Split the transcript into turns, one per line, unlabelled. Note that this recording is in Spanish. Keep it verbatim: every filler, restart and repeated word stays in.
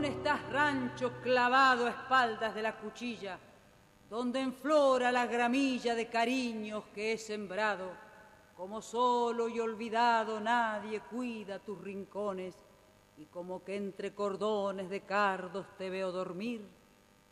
Aún estás rancho clavado a espaldas de la cuchilla, donde enflora la gramilla de cariños que he sembrado. Como solo y olvidado nadie cuida tus rincones, y como que entre cordones de cardos te veo dormir,